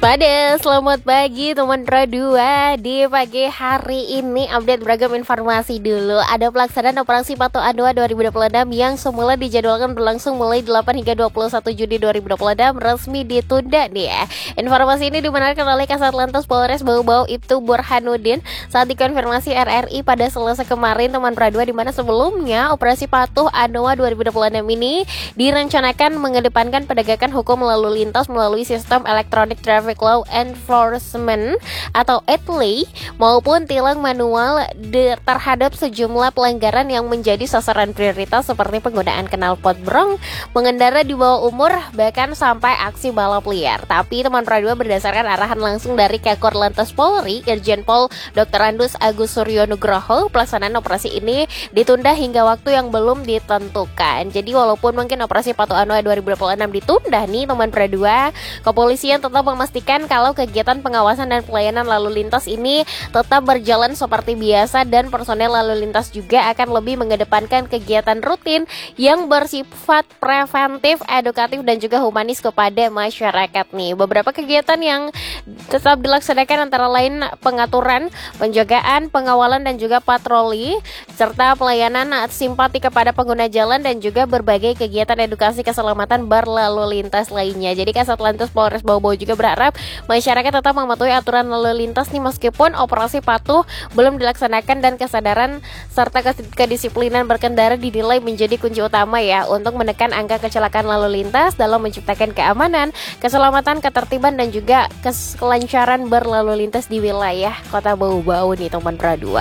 Waspada, selamat pagi teman Pro2. Di pagi hari ini update beragam informasi dulu. Ada pelaksanaan operasi Patuh A2 2026 yang semula dijadwalkan berlangsung mulai 8 hingga 21 Juni 2026 resmi ditunda nih ya. Informasi ini dibenarkan oleh Kasat Lantas Polres Bau-Bau Ibtu Burhanuddin saat dikonfirmasi RRI pada Selasa kemarin teman Pro2, di mana sebelumnya operasi Patuh A2 2026 ini direncanakan mengedepankan penegakan hukum lalu lintas melalui sistem elektronik Traffic Law Enforcement atau ETLE maupun tilang manual terhadap sejumlah pelanggaran yang menjadi sasaran prioritas seperti penggunaan knalpot brong, mengendara di bawah umur, bahkan sampai aksi balap liar. Tapi teman Pro2 berdasarkan arahan langsung dari Kakor Lantas Polri, Irjen Pol Dr. Andus Agus Suryo Nugroho, pelaksanaan operasi ini ditunda hingga waktu yang belum ditentukan. Jadi walaupun mungkin operasi Patuh A2 2026 ditunda nih teman Pro2, kepolisian tetap memastikan kalau kegiatan pengawasan dan pelayanan lalu lintas ini tetap berjalan seperti biasa, dan personel lalu lintas juga akan lebih mengedepankan kegiatan rutin yang bersifat preventif, edukatif, dan juga humanis kepada masyarakat nih. Beberapa kegiatan yang tetap dilaksanakan antara lain pengaturan, penjagaan, pengawalan, dan juga patroli, serta pelayanan simpati kepada pengguna jalan, dan juga berbagai kegiatan edukasi keselamatan berlalu lintas lainnya. Jadi Kasat Lantas Polres Bau-Bau juga berharap masyarakat tetap mematuhi aturan lalu lintas nih meskipun operasi patuh belum dilaksanakan, dan kesadaran serta kedisiplinan berkendara dinilai menjadi kunci utama ya untuk menekan angka kecelakaan lalu lintas dalam menciptakan keamanan, keselamatan, ketertiban, dan juga kelancaran berlalu lintas di wilayah Kota Bau-Bau nih teman Pro2.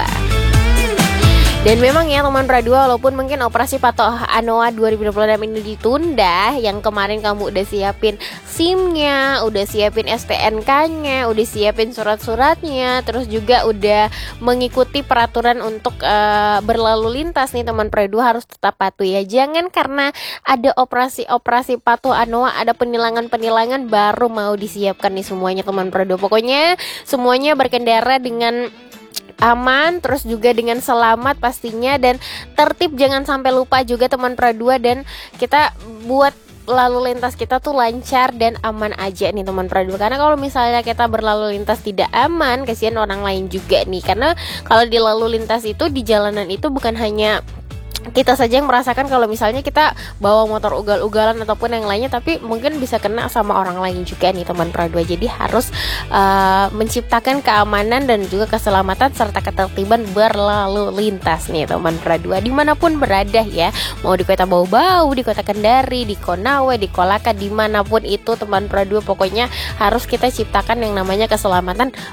Dan memang ya teman Pro2, walaupun mungkin operasi Patuh A2 2026 ini ditunda, yang kemarin kamu udah siapin SIM-nya, udah siapin STNK-nya, udah siapin surat-suratnya, terus juga udah mengikuti peraturan untuk berlalu lintas nih teman Pro2, harus tetap patuh ya. Jangan karena ada operasi Patuh A2, ada penilangan baru mau disiapkan nih semuanya teman Pro2. Pokoknya semuanya berkendara dengan aman, terus juga dengan selamat pastinya, dan tertib. Jangan sampai lupa juga teman Pro2, dan kita buat lalu lintas kita tuh lancar dan aman aja nih teman Pro2. Karena kalau misalnya kita berlalu lintas tidak aman, kasihan orang lain juga nih. Karena kalau di lalu lintas itu, di jalanan itu bukan hanya kita saja yang merasakan kalau misalnya kita bawa motor ugal-ugalan ataupun yang lainnya, tapi mungkin bisa kena sama orang lain juga nih teman Pro2. Jadi harus menciptakan keamanan dan juga keselamatan serta ketertiban berlalu lintas nih teman Pro2 dimanapun berada ya, mau di Kota Bau-Bau, di Kota Kendari, di Konawe, di Kolaka, dimanapun itu teman Pro2. Pokoknya harus kita ciptakan yang namanya keselamatan